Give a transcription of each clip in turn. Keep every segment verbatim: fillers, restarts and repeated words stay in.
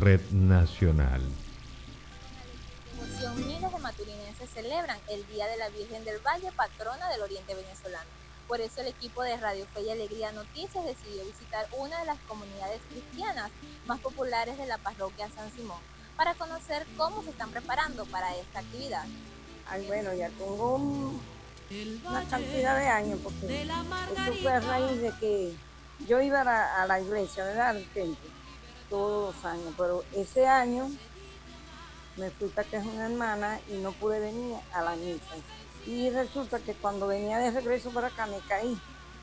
red nacional. Devoción, miles de maturinenses celebran el Día de la Virgen del Valle, patrona del oriente venezolano. Por eso el equipo de Radio Fe y Alegría Noticias decidió visitar una de las comunidades cristianas más populares de la parroquia San Simón para conocer cómo se están preparando para esta actividad. Ay, bueno, ya tengo un, una cantidad de años, porque esto fue a raíz de que yo iba a la, a la iglesia, ¿verdad? Al templo, todos los años, pero ese año me fui para que es una hermana y no pude venir a la misa. Y resulta que cuando venía de regreso para acá me caí.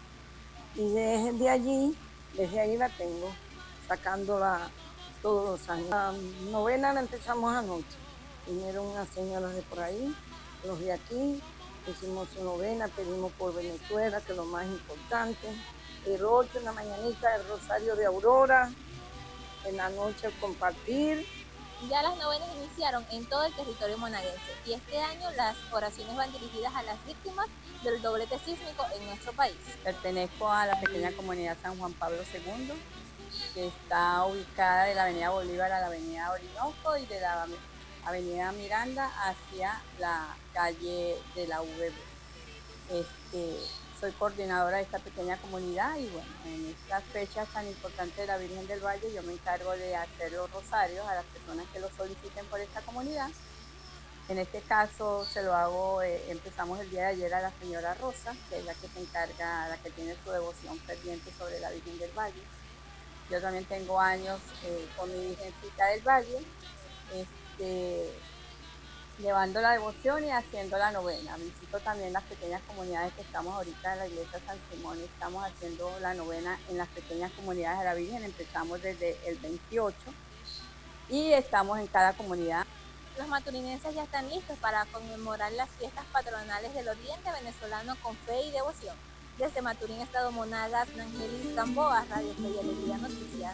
Y desde allí, desde ahí la tengo, sacándola todos los años. La novena la empezamos anoche. Vinieron unas señoras de por ahí, los de aquí, hicimos su novena, pedimos por Venezuela, que es lo más importante. El ocho en la mañanita, el rosario de Aurora, en la noche el compartir. Ya las novenas iniciaron en todo el territorio monaguense y este año las oraciones van dirigidas a las víctimas del doblete sísmico en nuestro país. Pertenezco a la pequeña comunidad San Juan Pablo segundo, que está ubicada de la avenida Bolívar a la avenida Orinoco y de la avenida Miranda hacia la calle de la U V B. Este, soy coordinadora de esta pequeña comunidad y bueno, en estas fechas tan importantes de la Virgen del Valle yo me encargo de hacer los rosarios a las personas que lo soliciten por esta comunidad. En este caso se lo hago, eh, empezamos el día de ayer a la señora Rosa, que es la que se encarga, la que tiene su devoción ferviente sobre la Virgen del Valle. Yo también tengo años eh, con mi Virgencita del Valle, este, llevando la devoción y haciendo la novena. Visito también las pequeñas comunidades que estamos ahorita en la iglesia San Simón y estamos haciendo la novena en las pequeñas comunidades de la Virgen. Empezamos desde el veintiocho y estamos en cada comunidad. Los maturinenses ya están listos para conmemorar las fiestas patronales del oriente venezolano con fe y devoción. Desde Maturín, Estado Monagas, Nangelis Gamboa, Radio Fe y Alegría Noticias.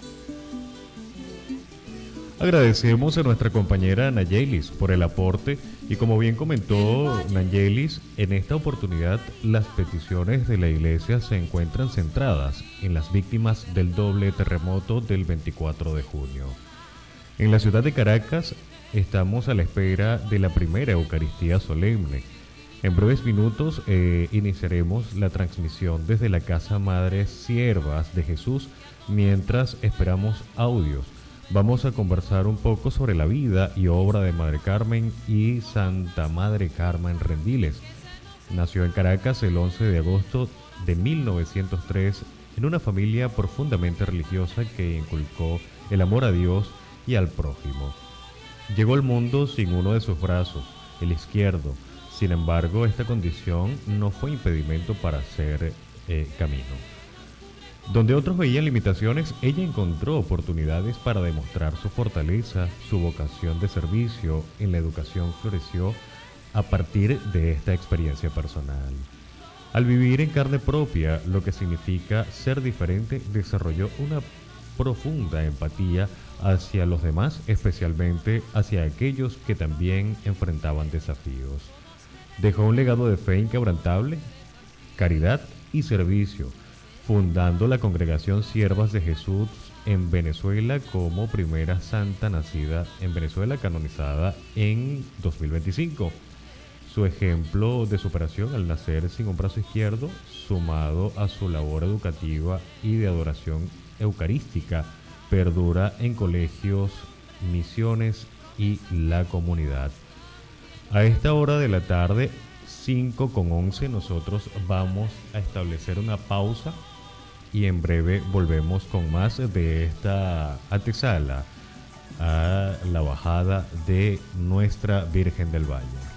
Agradecemos a nuestra compañera Nayelis por el aporte y como bien comentó Nayelis, en esta oportunidad las peticiones de la iglesia se encuentran centradas en las víctimas del doble terremoto del veinticuatro de junio. En la ciudad de Caracas estamos a la espera de la primera Eucaristía solemne. En breves minutos eh, iniciaremos la transmisión desde la Casa Madre Siervas de Jesús mientras esperamos audios. Vamos a conversar un poco sobre la vida y obra de Madre Carmen y Santa Madre Carmen Rendiles. Nació en Caracas el once de agosto de mil novecientos tres en una familia profundamente religiosa que inculcó el amor a Dios y al prójimo. Llegó al mundo sin uno de sus brazos, el izquierdo. Sin embargo, esta condición no fue impedimento para hacer eh, camino. Donde otros veían limitaciones, ella encontró oportunidades para demostrar su fortaleza, su vocación de servicio en la educación floreció a partir de esta experiencia personal. Al vivir en carne propia lo que significa ser diferente, desarrolló una profunda empatía hacia los demás, especialmente hacia aquellos que también enfrentaban desafíos. Dejó un legado de fe inquebrantable, caridad y servicio, fundando la Congregación Siervas de Jesús en Venezuela como primera santa nacida en Venezuela, canonizada en dos mil veinticinco. Su ejemplo de superación al nacer sin un brazo izquierdo, sumado a su labor educativa y de adoración eucarística, perdura en colegios, misiones y la comunidad. A esta hora de la tarde, cinco con once, nosotros vamos a establecer una pausa y en breve volvemos con más de esta antesala a la bajada de nuestra Virgen del Valle.